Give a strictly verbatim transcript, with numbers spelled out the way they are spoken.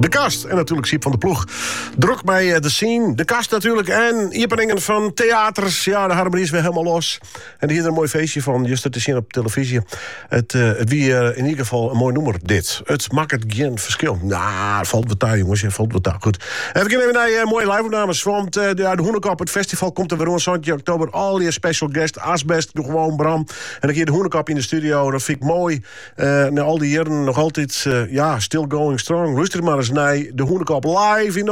De Kast en natuurlijk Siep van de Ploeg. Druk bij de scene. De Kast natuurlijk en Iepeningen van theaters. Ja, de harmonie is weer helemaal los. En hier is een mooi feestje van, juist te zien op televisie. Het, uh, het wie uh, in ieder geval een mooi nummer, dit. Het maakt het geen verschil. Nou, het valt wat daar, jongens. Het valt wat daar. Goed. Even kijken naar uh, mooie live-opnames. Want uh, de, ja, de Hoenekop, het festival komt er weer om. zeventien oktober. Al die special guest. Asbest, gewoon Bram. En dan keer de Hoenekop in de studio. Dat vind ik mooi. Uh, na al die jaren nog altijd, uh, ja, still going strong. Luister maar eens naar de Hoenekop live in